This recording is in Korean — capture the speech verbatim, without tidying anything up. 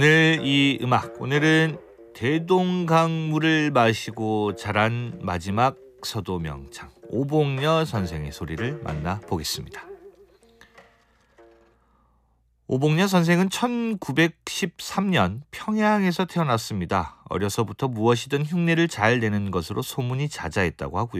오늘 이 음악, 오늘은 대동강물을 마시고 자란 마지막 서도명창 오봉려 선생의 소리를 만나보겠습니다. 오봉려 선생은 천구백십삼 년 평양에서 태어났습니다. 어려서부터 무엇이든 흉내를 잘 내는 것으로 소문이 자자했다고 하고요.